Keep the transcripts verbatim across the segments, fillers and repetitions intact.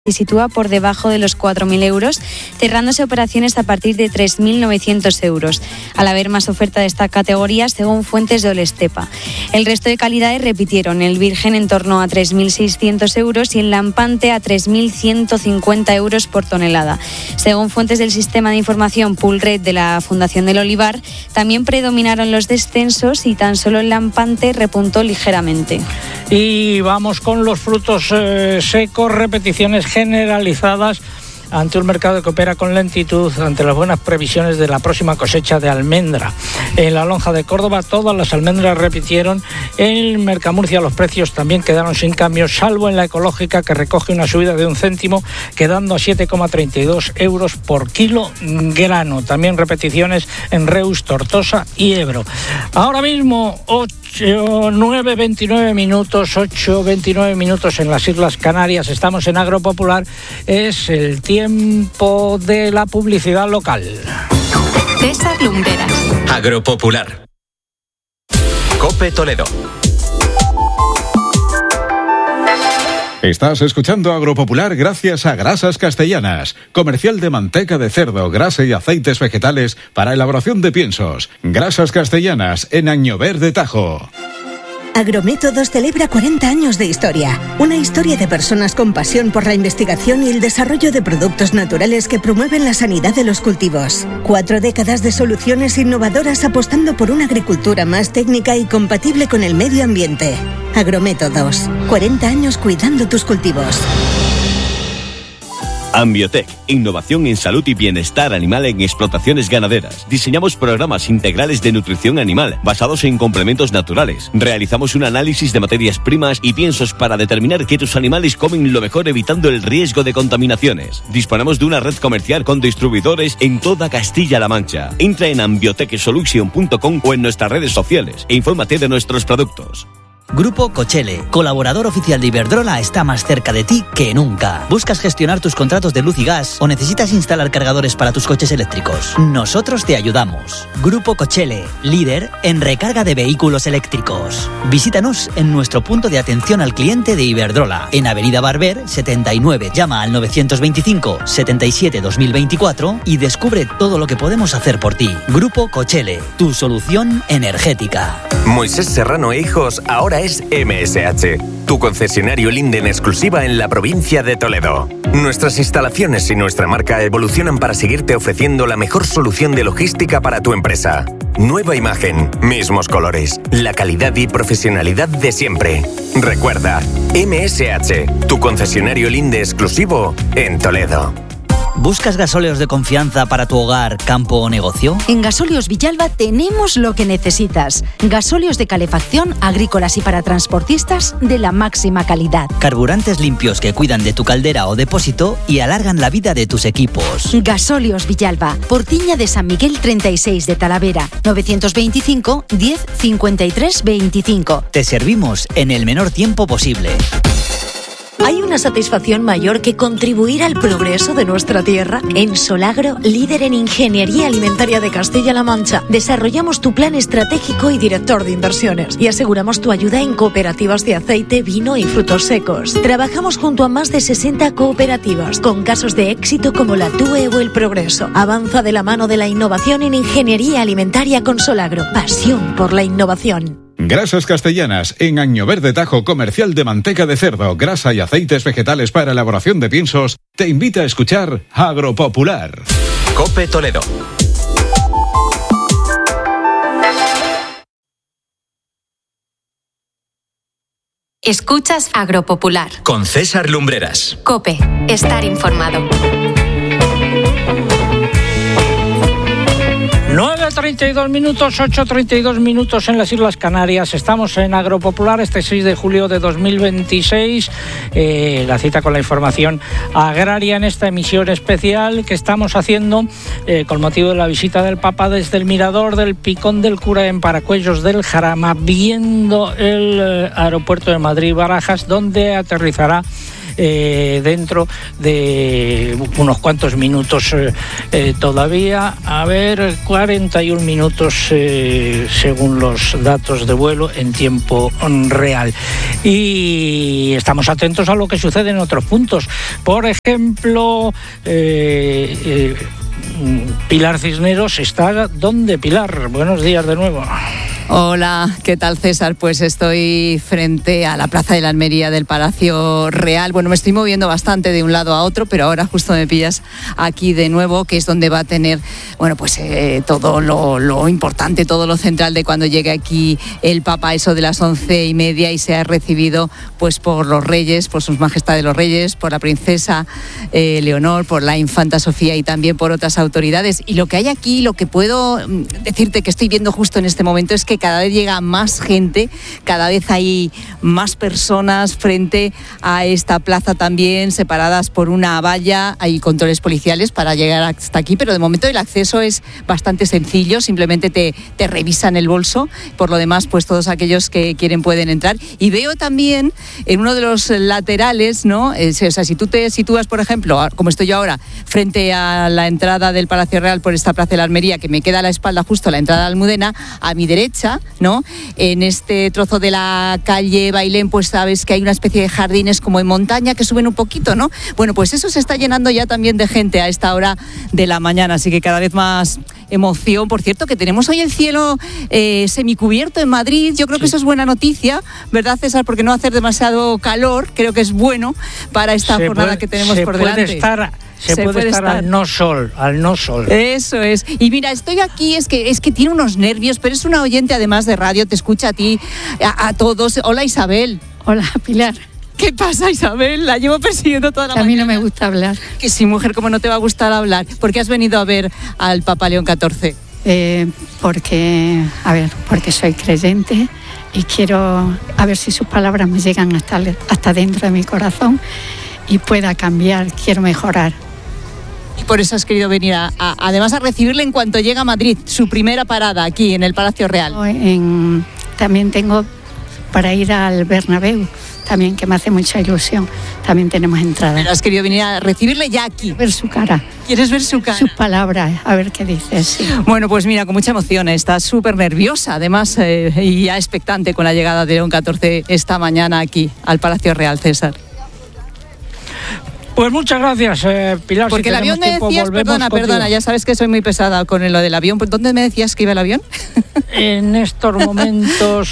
se sitúa por debajo de los cuatro mil euros, cerrándose operaciones a partir de tres mil novecientos euros. Al haber más oferta de esta categoría, según fuentes de Olestepa. El resto de calidades repitieron, el Virgen en torno a tres mil seiscientos euros y el Lampante a tres mil ciento cincuenta euros por tonelada. Según fuentes del sistema de información Poolred de la Fundación del Olivar, también predominaron los descensos y tan solo el Lampante repuntó ligeramente. Y vamos con los frutos eh, secos, repeticiones generalizadas ante un mercado que opera con lentitud ante las buenas previsiones de la próxima cosecha de almendra. En la lonja de Córdoba todas las almendras repitieron. En Mercamurcia los precios también quedaron sin cambios, salvo en la ecológica, que recoge una subida de un céntimo, quedando a siete coma treinta y dos euros por kilo grano. También repeticiones en Reus, Tortosa y Ebro. Ahora mismo ocho, nueve, veintinueve minutos, ocho, veintinueve minutos en las Islas Canarias. Estamos en Agropopular. Es el tiempo de la publicidad local. César Lumbreras. Agropopular. COPE Toledo. Estás escuchando Agropopular gracias a Grasas Castellanas, comercial de manteca de cerdo, grasa y aceites vegetales para elaboración de piensos. Grasas Castellanas en Añover de Tajo. Agrométodos celebra cuarenta años de historia. Una historia de personas con pasión por la investigación y el desarrollo de productos naturales que promueven la sanidad de los cultivos. Cuatro décadas de soluciones innovadoras apostando por una agricultura más técnica y compatible con el medio ambiente. Agrométodos. cuarenta años cuidando tus cultivos. Ambiotec, innovación en salud y bienestar animal en explotaciones ganaderas. Diseñamos programas integrales de nutrición animal basados en complementos naturales. Realizamos un análisis de materias primas y piensos para determinar que tus animales comen lo mejor, evitando el riesgo de contaminaciones. Disponemos de una red comercial con distribuidores en toda Castilla-La Mancha. Entra en ambiotec solution punto com o en nuestras redes sociales e infórmate de nuestros productos. Grupo Cochele, colaborador oficial de Iberdrola, está más cerca de ti que nunca. ¿Buscas gestionar tus contratos de luz y gas o necesitas instalar cargadores para tus coches eléctricos? Nosotros te ayudamos. Grupo Cochele, líder en recarga de vehículos eléctricos. Visítanos en nuestro punto de atención al cliente de Iberdrola, en Avenida Barber setenta y nueve. Llama al novecientos veinticinco, setenta y siete, dos mil veinticuatro y descubre todo lo que podemos hacer por ti. Grupo Cochele, tu solución energética. Moisés Serrano e Hijos ahora es M S H, tu concesionario Linde en exclusiva en la provincia de Toledo. Nuestras instalaciones y nuestra marca evolucionan para seguirte ofreciendo la mejor solución de logística para tu empresa. Nueva imagen, mismos colores, la calidad y profesionalidad de siempre. Recuerda, M S H, tu concesionario Linde exclusivo en Toledo. ¿Buscas gasóleos de confianza para tu hogar, campo o negocio? En Gasóleos Villalba tenemos lo que necesitas. Gasóleos de calefacción, agrícolas y para transportistas de la máxima calidad. Carburantes limpios que cuidan de tu caldera o depósito y alargan la vida de tus equipos. Gasóleos Villalba, Portiña de San Miguel treinta y seis de Talavera, novecientos veinticinco, diez, cincuenta y tres, veinticinco. Te servimos en el menor tiempo posible. ¿Hay una satisfacción mayor que contribuir al progreso de nuestra tierra? En Solagro, líder en ingeniería alimentaria de Castilla-La Mancha, desarrollamos tu plan estratégico y director de inversiones y aseguramos tu ayuda en cooperativas de aceite, vino y frutos secos. Trabajamos junto a más de sesenta cooperativas con casos de éxito como la T U E o El Progreso. Avanza de la mano de la innovación en ingeniería alimentaria con Solagro. Pasión por la innovación. Grasas Castellanas en Añover de Tajo, comercial de manteca de cerdo, grasa y aceites vegetales para elaboración de piensos, te invita a escuchar Agropopular. COPE Toledo. Escuchas Agropopular. Con César Lumbreras. COPE, estar informado. nueve treinta y dos minutos, ocho treinta y dos minutos en las Islas Canarias. Estamos en Agropopular este seis de julio de dos mil veintiséis. Eh, la cita con la información agraria en esta emisión especial que estamos haciendo eh, con motivo de la visita del Papa desde el Mirador del Picón del Cura en Paracuellos del Jarama, viendo el eh, aeropuerto de Madrid-Barajas, donde aterrizará eh, dentro de unos cuantos minutos eh, eh, todavía. A ver, cuarenta y un minutos eh, según los datos de vuelo en tiempo real. Y estamos atentos a lo que sucede en otros puntos. Por ejemplo, eh, eh, Pilar Cisneros está... ¿Dónde, Pilar? Buenos días de nuevo. Hola, ¿qué tal, César? Pues estoy frente a la Plaza de la Almería del Palacio Real. Bueno, me estoy moviendo bastante de un lado a otro, pero ahora justo me pillas aquí de nuevo, que es donde va a tener, bueno, pues eh, todo lo, lo importante, todo lo central de cuando llegue aquí el Papa, eso de las once y media, y sea recibido pues por los reyes, por sus majestades los reyes, por la princesa eh, Leonor, por la infanta Sofía y también por otras autoridades. Y lo que hay aquí, lo que puedo decirte que estoy viendo justo en este momento es que cada vez llega más gente, cada vez hay más personas frente a esta plaza también, separadas por una valla. Hay controles policiales para llegar hasta aquí, pero de momento el acceso es bastante sencillo, simplemente te, te revisan el bolso. Por lo demás, pues todos aquellos que quieren pueden entrar. Y veo también en uno de los laterales, ¿no? Eh, o sea, si tú te sitúas, por ejemplo, como estoy yo ahora, frente a la entrada del Palacio Real por esta Plaza de la Almería, que me queda a la espalda justo a la entrada de Almudena, a mi derecha, ¿no? En este trozo de la calle Bailén, pues sabes que hay una especie de jardines como en montaña que suben un poquito, ¿no? Bueno, pues eso se está llenando ya también de gente a esta hora de la mañana, así que cada vez más emoción. Por cierto, que tenemos hoy el cielo eh, semicubierto en Madrid. Yo creo sí. que eso es buena noticia, ¿verdad, César? Porque no va a hacer demasiado calor, creo que es bueno para esta se jornada puede, que tenemos se por puede delante. Estar... Se, se puede, puede estar, estar al no sol, al no sol. Eso es. Y mira, estoy aquí, es que es que tiene unos nervios, pero es una oyente además de radio, te escucha a ti, a, a todos. Hola, Isabel. Hola, Pilar. ¿Qué pasa, Isabel? La llevo persiguiendo toda la mañana. A mí no me gusta hablar. Que sí, mujer, ¿cómo no te va a gustar hablar? ¿Por qué has venido a ver al Papa León catorce? Eh, porque, a ver, porque soy creyente y quiero a ver si sus palabras me llegan hasta, hasta dentro de mi corazón y pueda cambiar, quiero mejorar. Y por eso has querido venir, a, a, además a recibirle en cuanto llega a Madrid, su primera parada aquí en el Palacio Real. En, también tengo para ir al Bernabéu, también, que me hace mucha ilusión. También tenemos entrada. Pero has querido venir a recibirle ya aquí. Ver su cara. ¿Quieres ver su cara? Sus palabras, a ver qué dice. Sí. Bueno, pues mira, con mucha emoción, está súper nerviosa, además, eh, y ya expectante con la llegada de León catorce esta mañana aquí al Palacio Real, César. Pues muchas gracias, eh, Pilar. Porque si el avión me tiempo, decías, perdona, contigo. perdona, ya sabes que soy muy pesada con lo del avión. ¿Dónde me decías que iba el avión? En estos momentos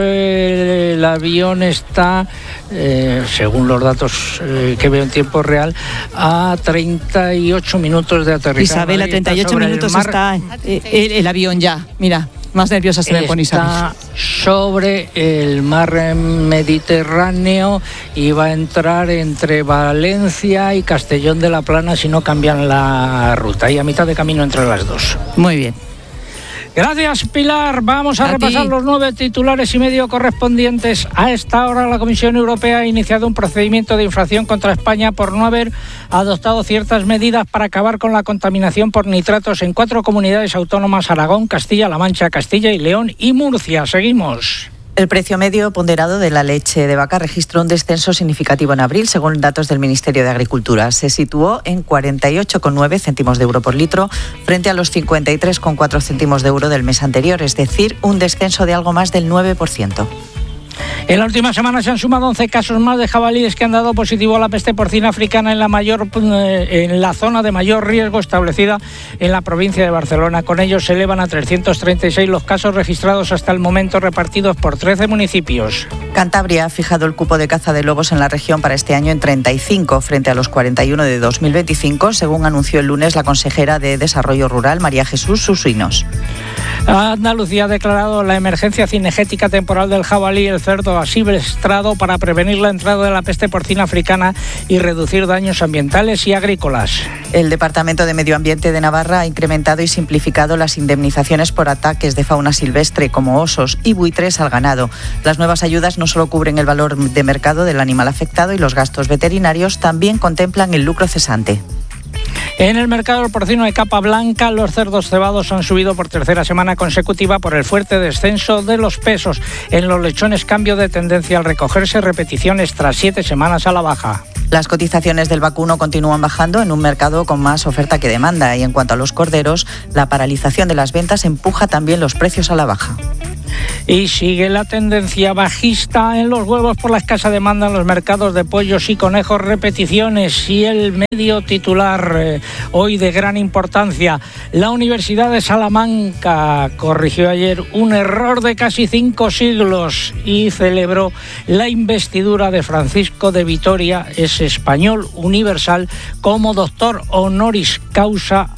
eh, el avión está, eh, según los datos eh, que veo en tiempo real, a treinta y ocho minutos de aterrizaje. Isabel, a treinta y ocho minutos el está el, el, el avión ya, mira. Más nerviosa se me pone Isabel. Está sobre el mar Mediterráneo y va a entrar entre Valencia y Castellón de la Plana si no cambian la ruta. Y a mitad de camino entre las dos. Muy bien. Gracias, Pilar. Vamos a, a repasar ti. Los nueve titulares y medio correspondientes. A esta hora la Comisión Europea ha iniciado un procedimiento de infracción contra España por no haber adoptado ciertas medidas para acabar con la contaminación por nitratos en cuatro comunidades autónomas: Aragón, Castilla-La Mancha, Castilla y León y Murcia. Seguimos. El precio medio ponderado de la leche de vaca registró un descenso significativo en abril, según datos del Ministerio de Agricultura. Se situó en cuarenta y ocho coma nueve céntimos de euro por litro, frente a los cincuenta y tres coma cuatro céntimos de euro del mes anterior, es decir, un descenso de algo más del nueve por ciento. En la última semana se han sumado once casos más de jabalíes que han dado positivo a la peste porcina africana en la mayor en la zona de mayor riesgo establecida en la provincia de Barcelona. Con ellos se elevan a trescientos treinta y seis los casos registrados hasta el momento, repartidos por trece municipios. Cantabria ha fijado el cupo de caza de lobos en la región para este año en treinta y cinco, frente a los cuarenta y uno de dos mil veinticinco, según anunció el lunes la consejera de Desarrollo Rural, María Jesús Susuinos. Andalucía ha declarado la emergencia cinegética temporal del jabalí y el cerdo asilvestrado para prevenir la entrada de la peste porcina africana y reducir daños ambientales y agrícolas. El Departamento de Medio Ambiente de Navarra ha incrementado y simplificado las indemnizaciones por ataques de fauna silvestre como osos y buitres al ganado. Las nuevas ayudas no solo cubren el valor de mercado del animal afectado y los gastos veterinarios, también contemplan el lucro cesante. En el mercado del porcino de capa blanca, los cerdos cebados han subido por tercera semana consecutiva por el fuerte descenso de los pesos. En los lechones, cambio de tendencia al recogerse repeticiones tras siete semanas a la baja. Las cotizaciones del vacuno continúan bajando en un mercado con más oferta que demanda y en cuanto a los corderos, la paralización de las ventas empuja también los precios a la baja. Y sigue la tendencia bajista en los huevos por la escasa demanda en los mercados de pollos y conejos, repeticiones. Y el medio titular eh, hoy de gran importancia: la Universidad de Salamanca corrigió ayer un error de casi cinco siglos y celebró la investidura de Francisco de Vitoria, es español universal, como doctor honoris causa